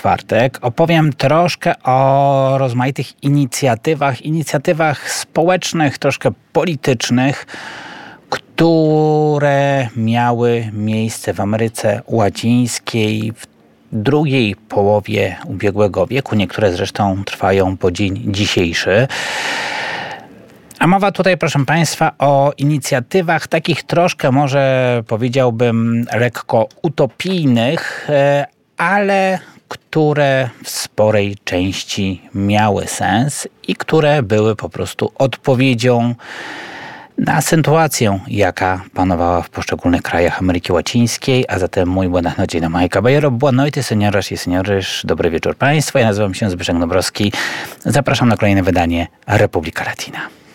czwartek opowiem troszkę o rozmaitych inicjatywach społecznych, troszkę politycznych, które miały miejsce w Ameryce Łacińskiej w drugiej połowie ubiegłego wieku. Niektóre zresztą trwają po dzień dzisiejszy. A mowa tutaj, proszę Państwa, o inicjatywach takich troszkę, może powiedziałbym, lekko utopijnych, ale które w sporej części miały sens i które były po prostu odpowiedzią na sytuację, jaka panowała w poszczególnych krajach Ameryki Łacińskiej. A zatem muy buenas noches, dama y caballero. Boa noite, señoras y señores. Dobry wieczór Państwu. Ja nazywam się Zbyszek Dąbrowski. Zapraszam na kolejne wydanie Republika Latina.